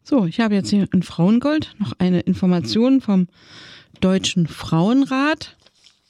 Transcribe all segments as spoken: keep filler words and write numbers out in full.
So, ich habe jetzt hier in Frauengold noch eine Information vom Deutschen Frauenrat.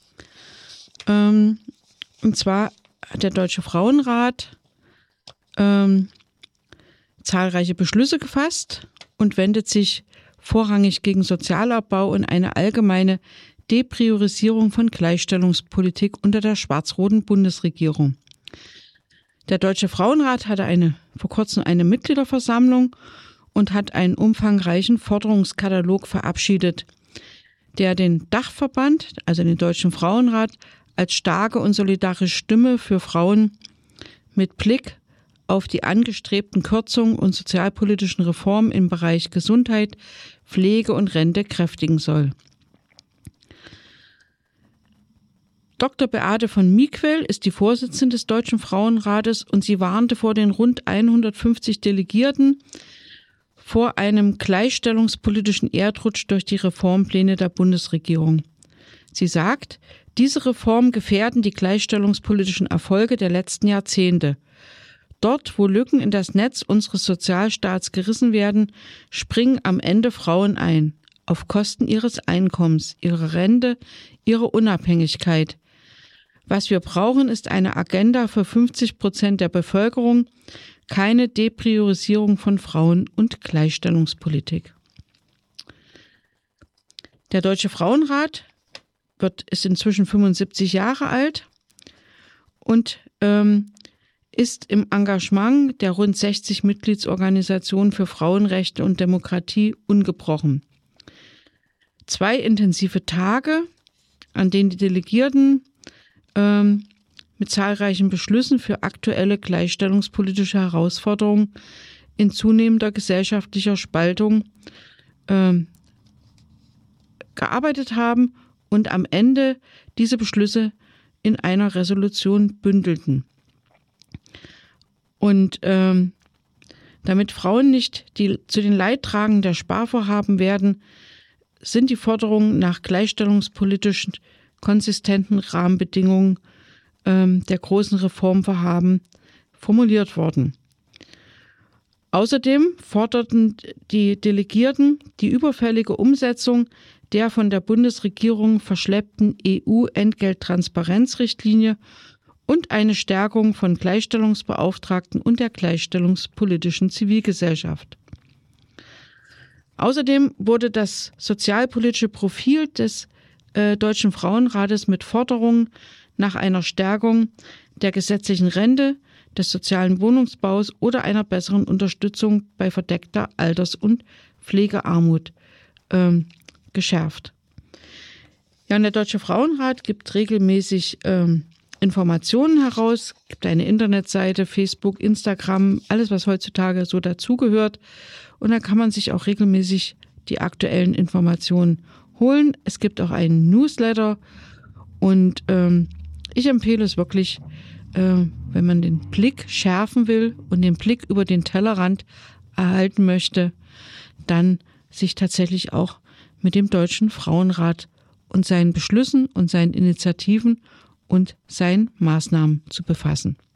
Ähm, und zwar hat der Deutsche Frauenrat ähm, zahlreiche Beschlüsse gefasst und wendet sich vorrangig gegen Sozialabbau und eine allgemeine Depriorisierung von Gleichstellungspolitik unter der schwarz-roten Bundesregierung. Der Deutsche Frauenrat hatte eine, vor kurzem eine Mitgliederversammlung und hat einen umfangreichen Forderungskatalog verabschiedet, der den Dachverband, also den Deutschen Frauenrat, als starke und solidarische Stimme für Frauen mit Blick auf die angestrebten Kürzungen und sozialpolitischen Reformen im Bereich Gesundheit, Pflege und Rente kräftigen soll. Doktor Beate von Miequel ist die Vorsitzende des Deutschen Frauenrates und sie warnte vor den rund hundertfünfzig Delegierten vor einem gleichstellungspolitischen Erdrutsch durch die Reformpläne der Bundesregierung. Sie sagt, diese Reformen gefährden die gleichstellungspolitischen Erfolge der letzten Jahrzehnte. Dort, wo Lücken in das Netz unseres Sozialstaats gerissen werden, springen am Ende Frauen ein, auf Kosten ihres Einkommens, ihrer Rente, ihrer Unabhängigkeit. Was wir brauchen, ist eine Agenda für fünfzig Prozent der Bevölkerung, keine Depriorisierung von Frauen und Gleichstellungspolitik. Der Deutsche Frauenrat wird, ist inzwischen fünfundsiebzig Jahre alt und ähm, ist im Engagement der rund sechzig Mitgliedsorganisationen für Frauenrechte und Demokratie ungebrochen. Zwei intensive Tage, an denen die Delegierten ähm, mit zahlreichen Beschlüssen für aktuelle gleichstellungspolitische Herausforderungen in zunehmender gesellschaftlicher Spaltung äh, gearbeitet haben und am Ende diese Beschlüsse in einer Resolution bündelten. Und ähm, damit Frauen nicht die, zu den Leidtragenden der Sparvorhaben werden, sind die Forderungen nach gleichstellungspolitischen konsistenten Rahmenbedingungen der großen Reformvorhaben formuliert worden. Außerdem forderten die Delegierten die überfällige Umsetzung der von der Bundesregierung verschleppten E U-Entgelttransparenzrichtlinie und eine Stärkung von Gleichstellungsbeauftragten und der gleichstellungspolitischen Zivilgesellschaft. Außerdem wurde das sozialpolitische Profil des äh, Deutschen Frauenrates mit Forderungen nach einer Stärkung der gesetzlichen Rente, des sozialen Wohnungsbaus oder einer besseren Unterstützung bei verdeckter Alters- und Pflegearmut ähm, geschärft. Ja, und der Deutsche Frauenrat gibt regelmäßig ähm, Informationen heraus, gibt eine Internetseite, Facebook, Instagram, alles, was heutzutage so dazugehört. Und da kann man sich auch regelmäßig die aktuellen Informationen holen. Es gibt auch einen Newsletter und ähm, ich empfehle es wirklich, äh, wenn man den Blick schärfen will und den Blick über den Tellerrand erhalten möchte, dann sich tatsächlich auch mit dem Deutschen Frauenrat und seinen Beschlüssen und seinen Initiativen und seinen Maßnahmen zu befassen.